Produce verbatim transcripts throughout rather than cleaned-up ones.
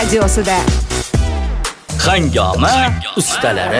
radiosida. Hangoma ustalari.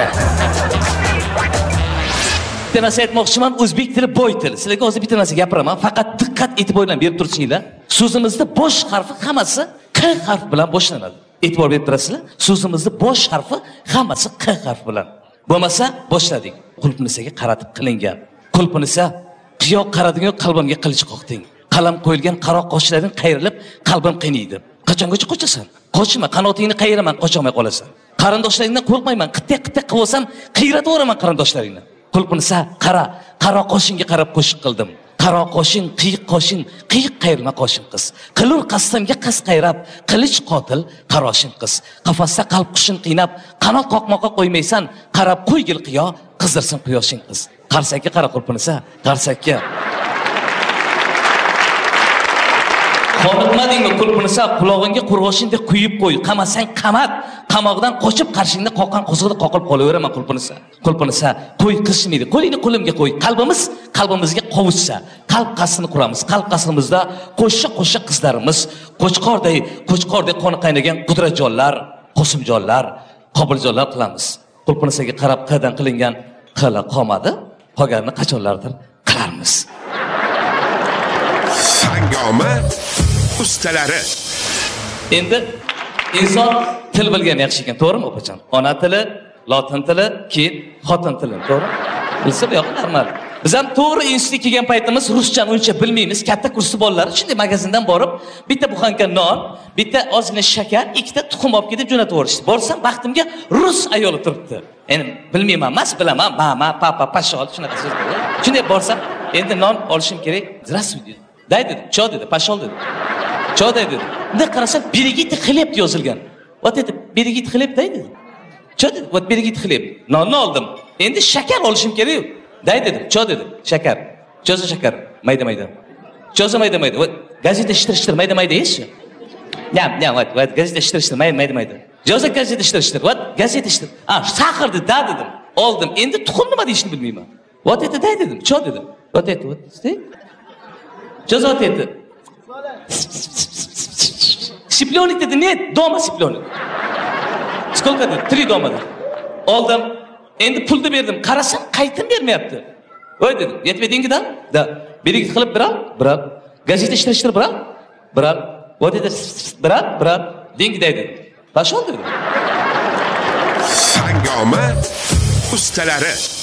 Bitta narsa aytmoqchiman, o'zbek tili boy til. Sizlarga hozir bitta narsa gapiraman, faqat diqqat e'tibor bilan berib turishinglar. So'zimizda bosh harfi hammasi Q harfi bilan boshlanadi. E'tibor berib turasizlar. So'zimizda bosh harfi hammasi Q harfi bilan. Bo'lmasa boshladik. Qulpinisaga qaratib qilingan. Qulpinisa qiyoq qaradigan qalbimga qilich qoqding. Qalam qo'yilgan qaro qoshlaring qayrilib, qalbim qiynaydi. Qachongacha qochasan? Qochma, qanotingni qayraman, qocholmay qolasan. Qarindoshlaringdan qo'rqmayman, qitta-qitta qilib olsam, qiyratib o'raman qarindoshlaringni. Qulpinsa qara, qaro qoshingga qarab qo'shiq qildim. Qaro qoshing, qiyiq qoshing, qiyiq qayrma qoshim qiz. Qilur qasdimga qas qayrab, qilich qotil, qaroshim qiz. Qafasda qalb qushing qiynab, qanot qoqmoqqa qo'ymaysan, qarab qo'ygil qiyo, qizdirsin quyoshing qiz. Qarsakka qara qulpinsa, qarsakka. Qoniqmadingmi qulpinsa, qulog'ingga qurg'oshinda quyib qo'y. Qamasang qamat, qamoqdan qochib qarshingda qoqqan qo'zig'ida qoqilib qolaveraman qulpinsa. Qulpinsa, qo'y qishmaydi. Qo'lingni qo'limga qo'y. Qalbimiz qalbimizga qovushsa, qalb qasrini quramiz. Qalb qasrimizda qo'shqa-qo'shqa qizlarimiz, qo'chqorday, qo'chqorday qoni qaynagan qudrajonlar, qo'simjonlar, qobiljonlar qilamiz. Qulpinsaga qarab qa'dan qilingan qila qolmadi. Qolganini qachonlardir qilarmiz. Hangoma ustalari. Endi inson til bilgan yaxshi ekan, to'g'rimi opajon? Ona tili, lotin tili, keyin xotin tili, to'g'ri? Bilsa bu yo'q, normal. Biz ham to'g'ri institutga kelgan paytimiz ruschani uncha bilmaymiz. Katta kursli bolalar shunday magazindan borib, bitta buxanka non, bitta ozgina shakar, ikkita tuxum olib kelib jo'natib yuborishdi. Borsam, baxtimga rus ayoli turibdi. Endi bilmayman, mas bilaman, mama, papa, pashol shunaqa so'z bo'ladi. Shunday borsam, endi non olishim kerak. Здравствуйте. Day dedi, cho dedi, pashol dedi. Cho day dedi. Bunday qarasam, berigit xleb yozilgan. Vat dedi, berigit xleb day dedi. Cho dedi, vat berigit xleb. Nonni oldim. Endi shakar olishim kerak. Day dedim, cho dedi, shakar. Cho'za shakar, mayda-mayda. Cho'za mayda-mayda. Vat gazeta ishtirishtir, mayda-mayda yesh. Yam, yam, vat, vat gazeta ishtirishtir, mayda-mayda. Cho'za gazeta ishtirishtir, vat gazeta ishtir. Ah, saqir dedi, da dedim. Oldim. Endi tuxum nima deyishni bilmayman. Vat dedi, day dedim, cho dedim. Vat dedi, vat dedi. Cho'za dedi. Siplonik dedi, ne? Doma siplonik. Сколько dedi? Три дома dedi. Oldim. Endi pulni berdim. Qarasam, qaytib bermayapti. Voy dedim, yetmadingmi da? Da. Birikit qilib biral, biral. Gazeta ishtirishtir biral, biral. Voy dedi, biral, biral. Dengiday dedi. Pashol dedi. Hangoma ustalari.